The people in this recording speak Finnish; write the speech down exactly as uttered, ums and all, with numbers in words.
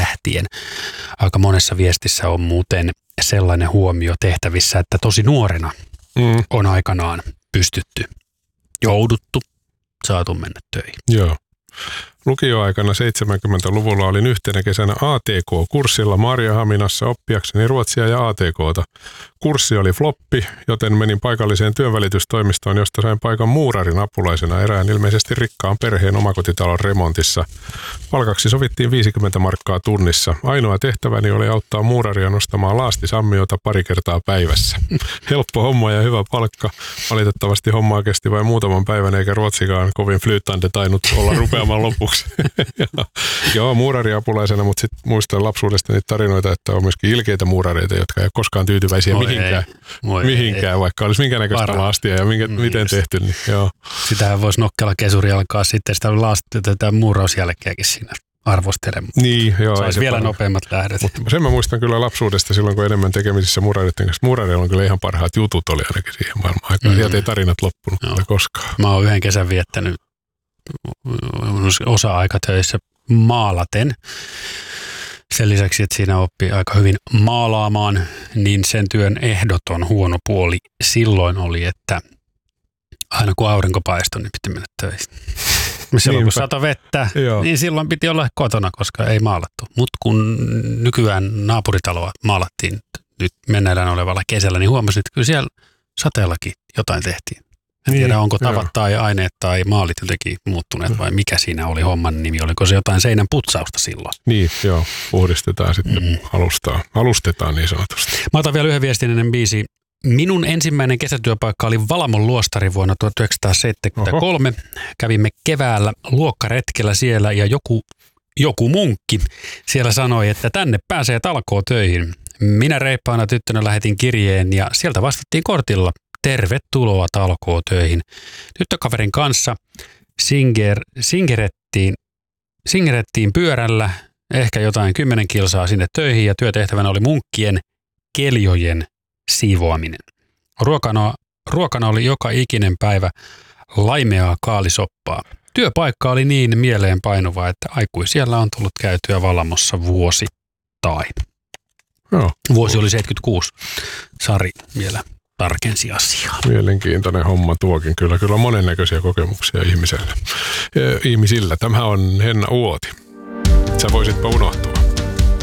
lähtien. Aika monessa viestissä on muuten sellainen huomio tehtävissä, että tosi nuorena mm. on aikanaan pystytty, jouduttu, saatu mennä töihin. Joo. Lukioaikana seitsemänkymmentäluvulla olin yhtenä kesänä A T K-kurssilla Maarianhaminassa oppiakseni ruotsia ja A T K:ta. Kurssi oli floppi, joten menin paikalliseen työnvälitystoimistoon, josta sain paikan muurarin apulaisena erään ilmeisesti rikkaan perheen omakotitalon remontissa. Palkaksi sovittiin viisikymmentä markkaa tunnissa. Ainoa tehtäväni oli auttaa muuraria nostamaan laastisammiota pari kertaa päivässä. Helppo homma ja hyvä palkka. Valitettavasti hommaa kesti vain muutaman päivän eikä ruotsikaan kovin flytande tainnut olla rupeamaan lopuksi. Joo, muurariapulaisena, mutta sitten muistan lapsuudesta niitä tarinoita, että on myöskin ilkeitä muurareita, jotka ei ole koskaan tyytyväisiä Moi mihinkään, ei. mihinkään ei. Vaikka olisi minkä näköistä Para. laastia ja minkä, mm, miten just. tehty. Niin, joo. Sitähän voisi nokkela kesuri alkaa sitten sitä laastia, tätä muurausjälkeäkin siinä arvostelemaan. Niin, joo. Saisi vielä paljon nopeammat lähdöt. Mutta sen mä muistan kyllä lapsuudesta silloin, kun enemmän tekemisissä muurareiden kanssa. Muurareilla on kyllä ihan parhaat jutut oli ainakin siihen maailman aikaan. Mm. Sieltä ei tarinat loppunut kyllä koskaan. Mä oon yhden kesän viettänyt osa-aikatöissä maalaten. Sen lisäksi, että siinä oppii aika hyvin maalaamaan, niin sen työn ehdoton huono puoli silloin oli, että aina kun aurinko paistoi, niin piti mennä töihin. Silloin kun sato vettä, Joo. niin silloin piti olla kotona, koska ei maalattu. Mutta kun nykyään naapuritaloa maalattiin nyt meneillään olevalla kesällä, niin huomasin, että kyllä siellä sateellakin jotain tehtiin. En niin, tiedä, onko tavat joo. tai aineet tai maalit jotenkin muuttuneet vai mikä siinä oli homman nimi. Oliko se jotain seinän putsausta silloin? Niin, joo. Puhdistetaan sitten mm. alustaa. Alustetaan niin sanotusti. Mä otan vielä yhden viestin ennen biisi. Minun ensimmäinen kesätyöpaikka oli Valamon luostari vuonna tuhatyhdeksänsataaseitsemänkymmentäkolme. Oho. Kävimme keväällä luokkaretkellä siellä ja joku, joku munkki siellä sanoi, että tänne pääsee talkootöihin. Minä reippaana tyttönä lähetin kirjeen ja sieltä vastattiin kortilla. Tervetuloa talkootöihin. Tyttökaverin kanssa singer, singerettiin, singerettiin pyörällä, ehkä jotain kymmenen kilsaa sinne töihin ja työtehtävänä oli munkkien keljojen siivoaminen. Ruokana, ruokana oli joka ikinen päivä laimeaa kaalisoppaa. Työpaikka oli niin mieleenpainuva, että aikuisiellä on tullut käytyä Valamossa vuosittain. Joo. Vuosi oli seitsemänkymmentäkuusi. Sari vielä tarkensi asiaa. Mielenkiintoinen homma tuokin. Kyllä, kyllä monennäköisiä kokemuksia ihmisellä. ihmisillä. Tämä on Henna Uoti. Sä voisitpa unohtua.